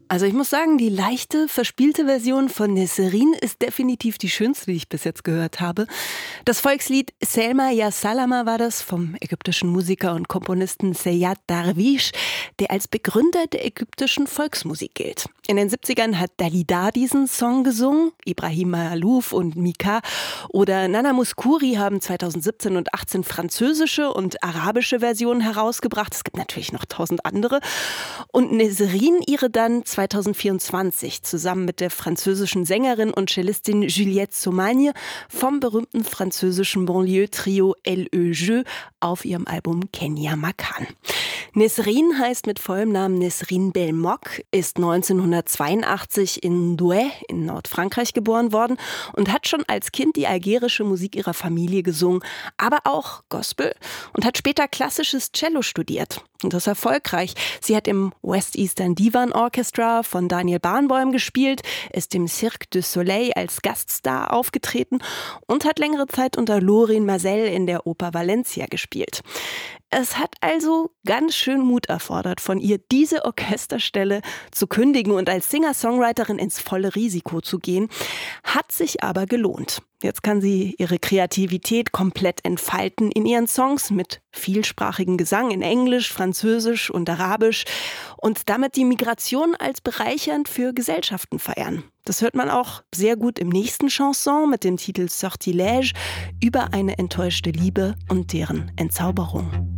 Also ich muss sagen, die leichte, verspielte Version von Nesrin ist definitiv die schönste, die ich bis jetzt gehört habe. Das Volkslied Selma ya Salama war das vom ägyptischen Musiker und Komponisten Seyad Darwish, der als Begründer der ägyptischen Volksmusik gilt. In den 70ern hat Dalida diesen Song gesungen, Ibrahim Maalouf und Mika oder Nana Mouskouri haben 2017 und 18 französische und arabische Versionen herausgebracht. Es gibt natürlich noch 1000 andere. Und Nesrin ihre dann 2024 zusammen mit der französischen Sängerin und Cellistin Juliette Saumagne vom berühmten französischen Banlieue-Trio Le Jeu auf ihrem Album Kenya Makan. Nesrin heißt mit vollem Namen Nesrin Belmoq, ist 1982 in Douai in Nordfrankreich geboren worden und hat schon als Kind die algerische Musik ihrer Familie gesungen, aber auch Gospel und hat später klassisches Cello studiert. Und das erfolgreich. Sie hat im West Eastern Divan Orchestra von Daniel Barenboim gespielt, ist im Cirque du Soleil als Gaststar aufgetreten und hat längere Zeit unter Lorin Maazel in der Oper Valencia gespielt. Es hat also ganz schön Mut erfordert, von ihr diese Orchesterstelle zu kündigen und als Singer-Songwriterin ins volle Risiko zu gehen. Hat sich aber gelohnt. Jetzt kann sie ihre Kreativität komplett entfalten in ihren Songs mit vielsprachigem Gesang in Englisch, Französisch und Arabisch und damit die Migration als bereichernd für Gesellschaften feiern. Das hört man auch sehr gut im nächsten Chanson mit dem Titel Sortilège über eine enttäuschte Liebe und deren Entzauberung.